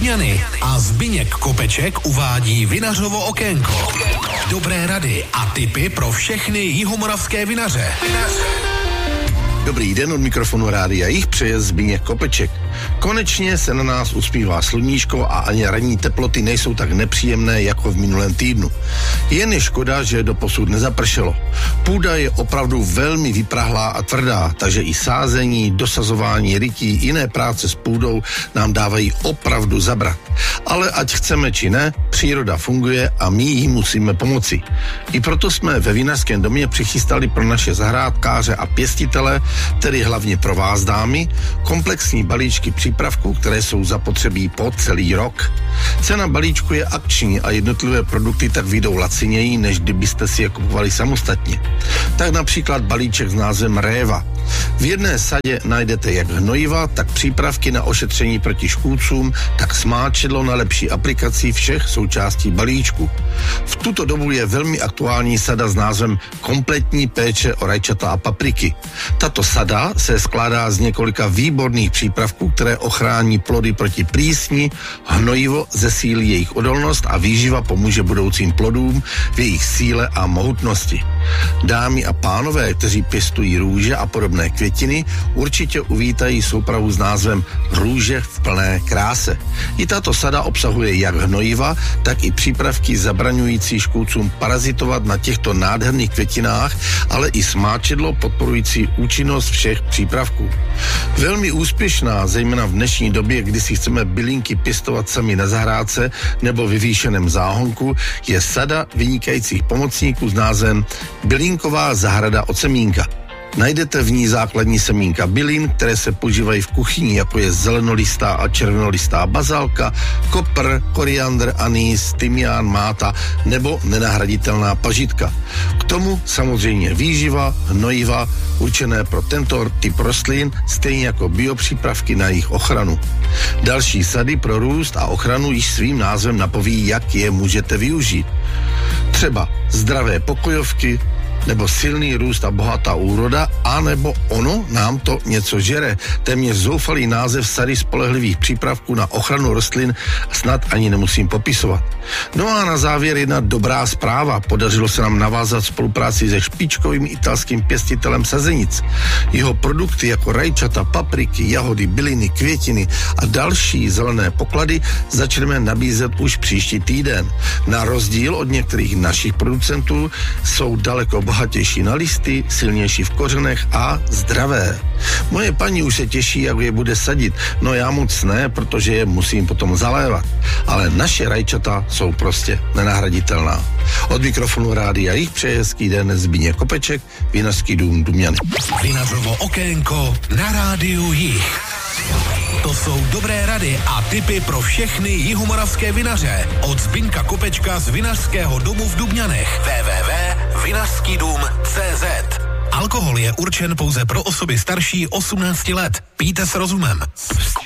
Dubňany a Zbyněk Kopeček uvádí Vinařovo okénko. Dobré rady a tipy pro všechny jihomoravské vinaře. Dobrý den, od mikrofonu Rádia Jih přeje Zbyněk Kopeček. Konečně se na nás usmívá sluníčko a ani ranní teploty nejsou tak nepříjemné jako v minulém týdnu. Jen je škoda, že doposud nezapršelo. Půda je opravdu velmi vyprahlá a tvrdá, takže i sázení, dosazování, rytí, jiné práce s půdou nám dávají opravdu zabrat. Ale ať chceme či ne, příroda funguje a my jí musíme pomoci. I proto jsme ve Vinařském domě přichystali pro naše zahrádkáře a pěstitele, tedy hlavně pro vás dámy, komplexní balíčky přípravků, které jsou zapotřebí po celý rok. Cena balíčku je akční a jednotlivé produkty tak vyjdou laciněji, než kdybyste si je kupovali samostatně. Tak například balíček s názvem Réva. V jedné sadě najdete jak hnojiva, tak přípravky na ošetření proti škůdcům, tak smáčidlo na lepší aplikaci všech součástí balíčku. V tuto dobu je velmi aktuální sada s názvem Kompletní péče o rajčata a papriky. Tato sada se skládá z několika výborných přípravků, které ochrání plody proti plísni, hnojivo zesílí jejich odolnost a výživa pomůže budoucím plodům v jejich síle a mohutnosti. Dámy a pánové, kteří pěstují růže a podobné květiny, určitě uvítají soupravu s názvem Růže v plné kráse. I tato sada obsahuje jak hnojiva, tak i přípravky zabraňující škůdcům parazitovat na těchto nádherných květinách, ale i smáčidlo podporující účinnost všech přípravků. Velmi úspěšná, zejména v dnešní době, kdy si chceme bylinky pěstovat sami na zahrádce nebo vyvýšeném záhonku, je sada vynikajících pomocníků s názvem Bylinková zahrada od semínka. Najdete v ní základní semínka bylin, které se používají v kuchyni, jako je zelenolistá a červenolistá bazálka, kopr, koriandr, anýs, tymián, máta nebo nenahraditelná pažitka. K tomu samozřejmě výživa, hnojiva, určené pro tento typ rostlin, stejně jako biopřípravky na jejich ochranu. Další sady pro růst a ochranu již svým názvem napoví, jak je můžete využít. Třeba zdravé pokojovky, nebo silný růst a bohatá úroda, anebo ono nám to něco žere. Téměř zoufalý název sady spolehlivých přípravků na ochranu rostlin snad ani nemusím popisovat. No a na závěr jedna dobrá zpráva. Podařilo se nám navázat spolupráci se špičkovým italským pěstitelem sazenic. Jeho produkty jako rajčata, papriky, jahody, byliny, květiny a další zelené poklady začneme nabízet už příští týden. Na rozdíl od některých našich producentů jsou daleko bohatější na listy, silnější v kořenech a zdravé. Moje paní už se těší, jak je bude sadit. No já moc ne, protože je musím potom zalévat. Ale naše rajčata jsou prostě nenahraditelná. Od mikrofonu Rádia Jih přeje hezký den Zbyněk Kopeček, Vinařský dům Dubňany. Vinařovo okénko na Rádiu Jih. To jsou dobré rady a tipy pro všechny jihomoravské vinaře. Od Zbyňka Kopečka z Vinařského domu v Dubňanech. www.vinařskydům.cz. Alkohol je určen pouze pro osoby starší 18 let. Pijte s rozumem.